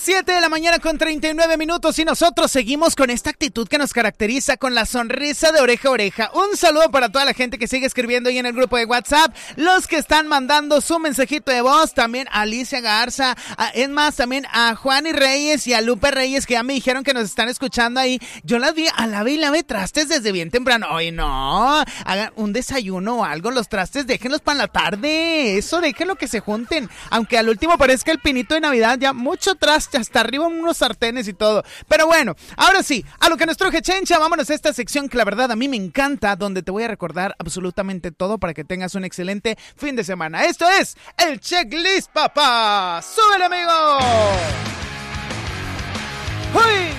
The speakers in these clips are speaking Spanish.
7 de la mañana con 39 minutos y nosotros seguimos con esta actitud que nos caracteriza, con la sonrisa de oreja a oreja. Un saludo para toda la gente que sigue escribiendo ahí en el grupo de WhatsApp, los que están mandando su mensajito de voz, también a Alicia Garza, es más, también a Juani Reyes y a Lupe Reyes, que ya me dijeron que nos están escuchando ahí. Yo las vi a lave y lave trastes desde bien temprano. Oye, no, hagan un desayuno o algo, los trastes déjenlos para la tarde, eso déjenlo que se junten, aunque al último parezca el pinito de Navidad, ya mucho traste hasta arriba, unos sartenes y todo. Pero bueno, ahora sí, a lo que nos truje Chencha, vámonos a esta sección que la verdad a mí me encanta, donde te voy a recordar absolutamente todo para que tengas un excelente fin de semana. Esto es el Checklist, papá. ¡Súbele, amigo! ¡Uy!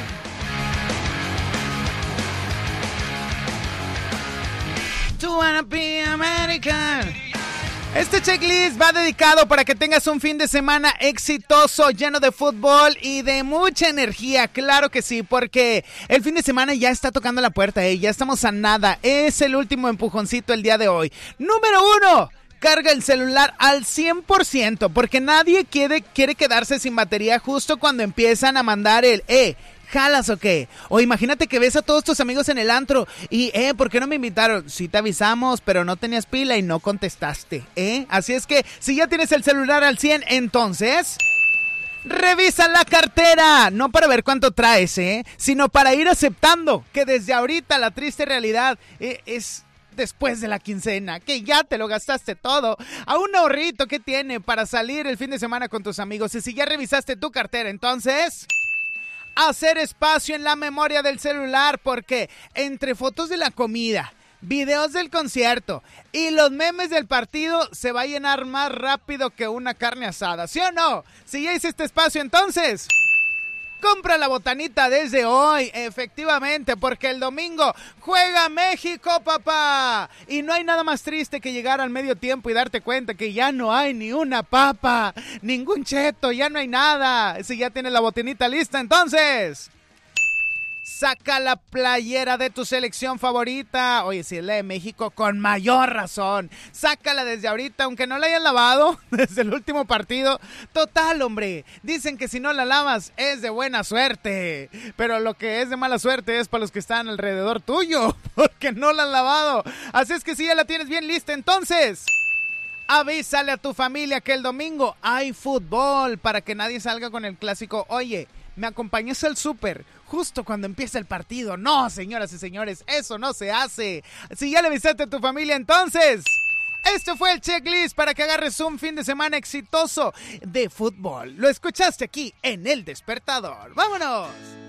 To wanna be American. Este checklist va dedicado para que tengas un fin de semana exitoso, lleno de fútbol y de mucha energía, claro que sí, porque el fin de semana ya está tocando la puerta, ya estamos a nada, es el último empujoncito el día de hoy. Número 1. Carga el celular al 100%, porque nadie quiere quedarse sin batería justo cuando empiezan a mandar el ¿jalas o qué? O imagínate que ves a todos tus amigos en el antro y, ¿por qué no me invitaron? Sí te avisamos, pero no tenías pila y no contestaste, Así es que, si ya tienes el celular al 100, entonces revisa la cartera, no para ver cuánto traes, sino para ir aceptando que desde ahorita la triste realidad es después de la quincena, que ya te lo gastaste todo, a un ahorrito que tiene para salir el fin de semana con tus amigos. Y si ya revisaste tu cartera, entonces hacer espacio en la memoria del celular, porque entre fotos de la comida, videos del concierto y los memes del partido se va a llenar más rápido que una carne asada, ¿sí o no? Si ya hiciste espacio, entonces compra la botanita desde hoy, efectivamente, porque el domingo juega México, papá. Y no hay nada más triste que llegar al medio tiempo y darte cuenta que ya no hay ni una papa, ningún cheto, ya no hay nada. Si ya tienes la botanita lista, entonces saca la playera de tu selección favorita. Oye, si es la de México, con mayor razón. Sácala desde ahorita, aunque no la hayas lavado desde el último partido. Total, hombre. Dicen que si no la lavas es de buena suerte. Pero lo que es de mala suerte es para los que están alrededor tuyo, porque no la han lavado. Así es que si ya la tienes bien lista, entonces avísale a tu familia que el domingo hay fútbol, para que nadie salga con el clásico: oye, ¿me acompañas al súper justo cuando empieza el partido? No, señoras y señores, eso no se hace. Si ya le avisaste a tu familia, entonces este fue el checklist para que agarres un fin de semana exitoso de fútbol. Lo escuchaste aquí en El Despertador. ¡Vámonos!